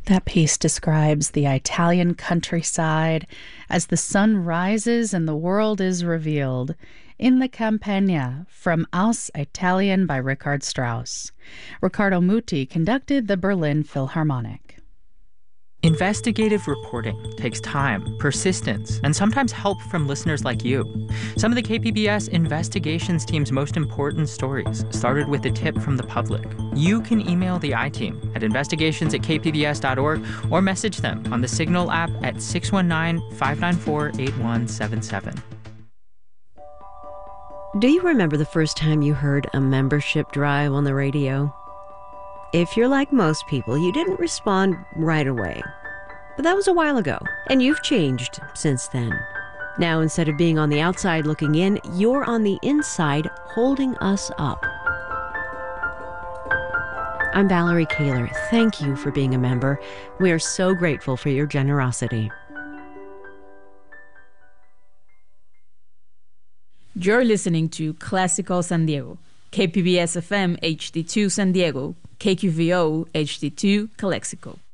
That piece describes the Italian countryside as the sun rises and the world is revealed in the Campagna from Aus Italien by Richard Strauss. Riccardo Muti conducted the Berlin Philharmonic. Investigative reporting takes time, persistence, and sometimes help from listeners like you. Some of the KPBS investigations team's most important stories started with a tip from the public. You can email the I-Team at investigations@kpbs.org or message them on the Signal app at 619-594-8177. Do you remember the first time you heard a membership drive on the radio? If you're like most people, you didn't respond right away. But that was a while ago, and you've changed since then. Now, instead of being on the outside looking in, you're on the inside holding us up. I'm Valerie Kaler. Thank you for being a member. We are so grateful for your generosity. You're listening to Clásico San Diego, KPBS FM HD2 San Diego, KQVO HD2 Calexico.